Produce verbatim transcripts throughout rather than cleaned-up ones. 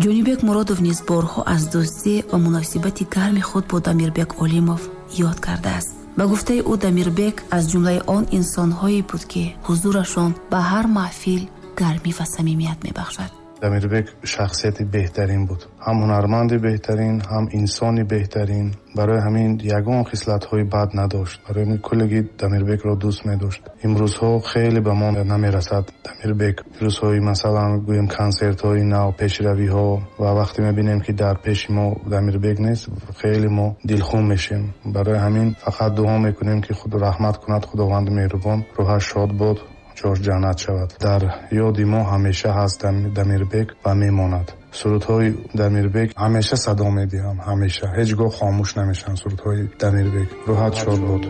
ҷонибек муродов низ борҳо аз дӯстӣ ва муносибати гарми худ бо Дамирбек Олимов ёд кардааст. ба гуфтаи ӯ Дамирбек аз ҷумлаи он инсонҳое буд ки ҳузурашон ба ҳар маҳфил гармӣ ва самимият мебахшад. Дамирбек шахсияти беҳтарин буд. ҳам ҳунарманди беҳтарин, ҳам инсони беҳтарин. барои ҳамин ягон хислатҳои бад надошт. барои ҳамин куллаги Дамирбекро дӯст медошт. имрӯзҳо хеле ба мо намерасад Дамирбек. имрӯзҳои масалан гӯем консертҳои нав, пешравиҳо ва вақте мебинем ки дар пеши мо Дамирбек нест, хеле мо дилхун мешем. барои ҳамин фақат дуо мекунем ки худ раҳмат кунад Худованди меҳрубон, рӯҳаш шод бод, ҷош ҷаннат шавад. дар ёди мо ҳамеша ҳаст Дамирбек ва мемонад. сурудҳои Дамирбек ҳамеша садо медиҳам, ҳамеша ҳеҷ гоҳ хомӯш намешаванд. сурудҳои Дамирбек, рӯҳат шод бод.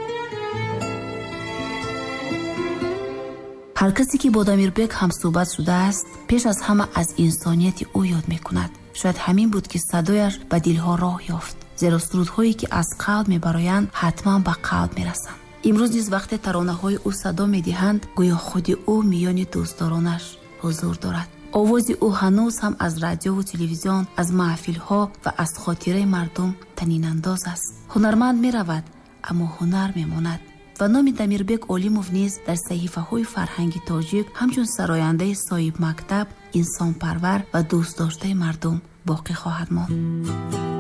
ҳар касе ки бо Дамирбек ҳамсӯҳбат шудааст, пеш аз ҳама аз инсонияти ӯ ёд мекунад. шояд ҳамин буд ки садояш ба дилҳо роҳ ёфт, зеро сурудҳое ки аз қалб мебароянд ҳатман ба қалб мерасанд. имрӯз низ вақте таронаҳои ӯ садо медиҳанд, гӯё худи ӯ миёни дӯстдоронаш ҳузур дорад. овози ӯ ҳанӯз ҳам аз радиову телевизион, аз маҳфилҳо ва аз хотираи мардум танинандоз аст. ҳунарманд меравад, аммо ҳунар мемонад. ва номи Дамирбек Олимов низ дар саҳифаҳои фарҳанги тоҷик ҳамчун сарояндаи соҳибмактаб, инсонпарвар ва дӯстдоштаи мардум боқӣ хоҳад монд.